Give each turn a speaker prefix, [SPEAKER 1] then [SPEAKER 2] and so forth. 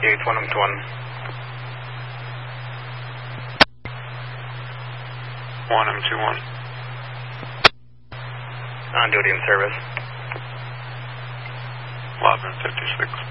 [SPEAKER 1] 58, 1 to 1.
[SPEAKER 2] 1M21.
[SPEAKER 1] On duty in service.
[SPEAKER 2] 1156.